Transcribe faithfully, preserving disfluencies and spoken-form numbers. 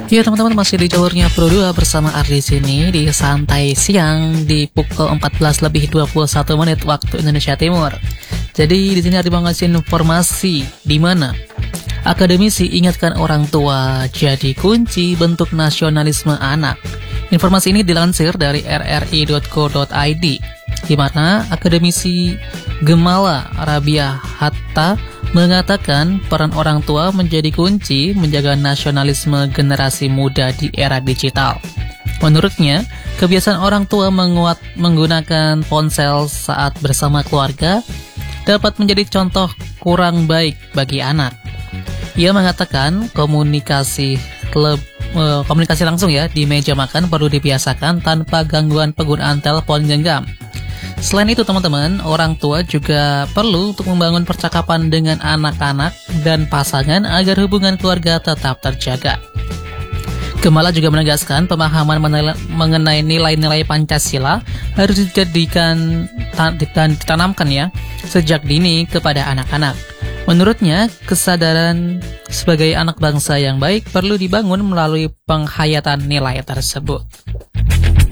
Ya teman-teman, masih di jalurnya Pro dua bersama Ardi sini di Santai Siang di pukul empat belas lebih dua puluh satu menit waktu Indonesia Timur. Jadi di sini Ardi mau ngasih informasi di mana akademisi ingatkan orang tua jadi kunci bentuk nasionalisme anak. Informasi ini dilansir dari r r i dot co dot i d, di mana akademisi Gemala Rabia Hatta mengatakan peran orang tua menjadi kunci menjaga nasionalisme generasi muda di era digital. Menurutnya, kebiasaan orang tua menguat menggunakan ponsel saat bersama keluarga dapat menjadi contoh kurang baik bagi anak. Ia mengatakan komunikasi le, komunikasi langsung ya di meja makan perlu dibiasakan tanpa gangguan penggunaan telepon genggam. Selain itu teman-teman, orang tua juga perlu untuk membangun percakapan dengan anak-anak dan pasangan agar hubungan keluarga tetap terjaga. Gemala juga menegaskan pemahaman mengenai nilai-nilai Pancasila harus dijadikan dan ditanamkan ya sejak dini kepada anak-anak. Menurutnya, kesadaran sebagai anak bangsa yang baik perlu dibangun melalui penghayatan nilai tersebut.